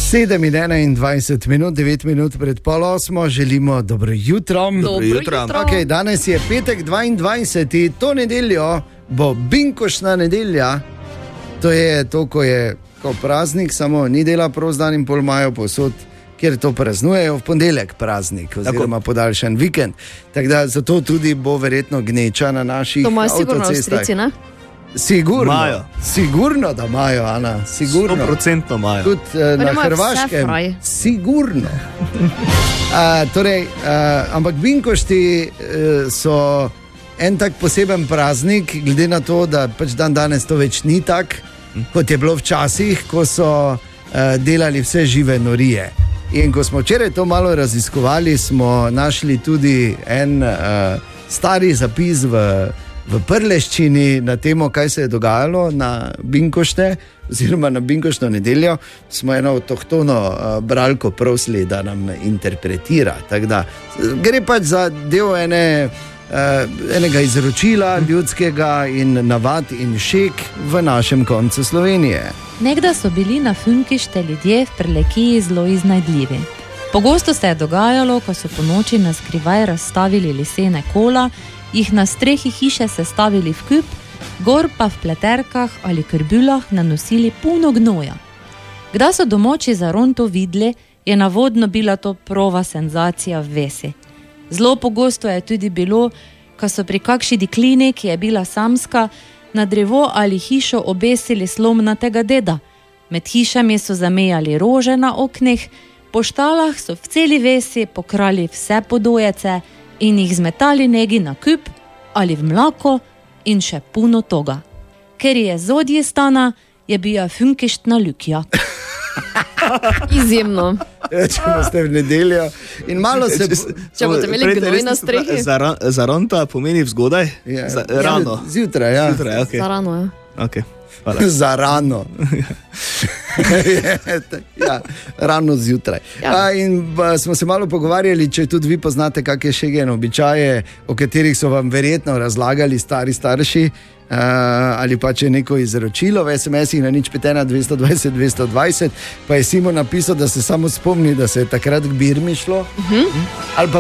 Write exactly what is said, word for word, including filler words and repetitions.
sedem in enaindvajset minut, devet minut pred pol osmo, želimo dobro jutro. Dobro jutro. Okay, danes je petek dvaindvajseti, to nedeljo bo binkošna nedelja. To je to, ko je ko praznik, samo ni dela prost dan in pol imajo posod, kjer to praznujejo, v ponedeljek praznik oziroma podaljšan vikend. Tako da zato tudi bo verjetno gneča na naših avtocestah. To imajo sigurno Avstrijci, ne? Sigurno, Majo. sigurno, da imajo, Ana, sigurno. sto procentno imajo. Tudi uh, na Hrvaškem, sigurno. Uh, torej, uh, ampak binkošti uh, so en tak poseben praznik, glede na to, da pač dan danes to več ni tak, kot je bilo včasih, ko so uh, delali vse žive norije. In ko smo včeraj to malo raziskovali, smo našli tudi en uh, stari zapis v v Prleščini na temo, kaj se je dogajalo na binkošte, oziroma na binkošno nedeljo, smo eno avtohtono uh, bralko prosili, da nam interpretira. Tako da gre pač za del ene, uh, enega izročila ljudskega in navad in šek v našem koncu Slovenije. Nekda so bili na Funkište ljudje v Prlekiji zelo iznajdljivi. Pogosto se je dogajalo, ko so po noči na skrivaj razstavili lesene kola, jih na strehi hiše sestavili v kup, gor pa v pleterkah ali krbulah nanosili puno gnoja. Kdaj so domoči za Ron to videli, je navodno bila to prava senzacija v vesi. Zelo pogosto je tudi bilo, ko so pri kakšni deklini, ki je bila samska, na drevo ali hišo obesili slomnatega deda. Med hišami so zamejali rože na oknih, po štalah so v celi vesi pokrali vse podojece in jih zmetali negi na kup ali v mlako in še puno toga. Ker je zodje stana, je bila funkištna ljukja. Izjemno. Če boste v nedeljo in malo se... Če boste imeli gnoj na strehi. Za ronta pomeni vzgodaj? Ja, za, rano. Zjutraj, ja. Zjutraj, okay. Za rano, ja. Okay. Za rano. ja, rano zjutraj. Ja. A, in ba, smo se malo pogovarjali, če tudi vi poznate kakšne šegen običaje, o katerih so vam verjetno razlagali stari starši, uh, ali pa če neko izročilo v es em esih na nič pet ena dvesto dvajset dvesto dvajset, pa je Simon napisal, da se samo spomni, da se je takrat k birmi šlo. Uh-huh. Ali pa